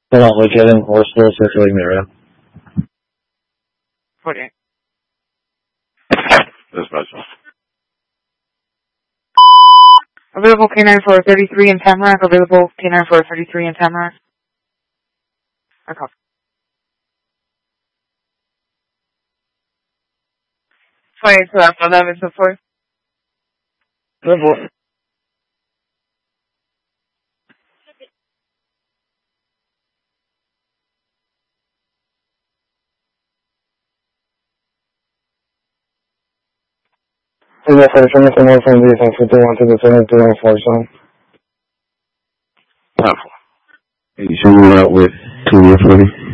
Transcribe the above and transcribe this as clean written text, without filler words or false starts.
We're not locating. We're still circulating the area. 48. Dispatch. Available K9 for 33 in Tamarack. Available K9 for 33 in Tamarack. I copy. 28 to Alpha 11 so forth. Report. For more from the 51 to the 734 zone. You show me out with 240.